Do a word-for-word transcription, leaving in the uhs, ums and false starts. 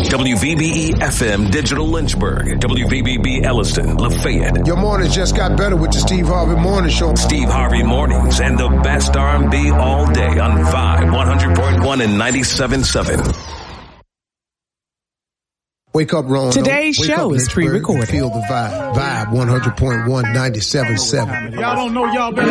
W V B E F M Digital Lynchburg, W V B B Elliston, Lafayette. Your mornings just got better with the Steve Harvey Morning Show. Steve Harvey Mornings and the best R and B all day on Vibe one hundred point one and ninety-seven point seven. Wake up, Ron. Today's Wake show up, is pre-recorded. Feel the vibe. Vibe one hundred point one, ninety-seven point seven. Y'all don't know y'all better.